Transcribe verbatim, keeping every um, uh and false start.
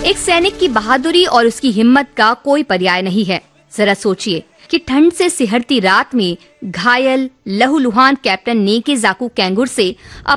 एक सैनिक की बहादुरी और उसकी हिम्मत का कोई पर्याय नहीं है। जरा सोचिए कि ठंड से सिहरती रात में घायल लहूलुहान कैप्टन नेके जाकू कैंगुर से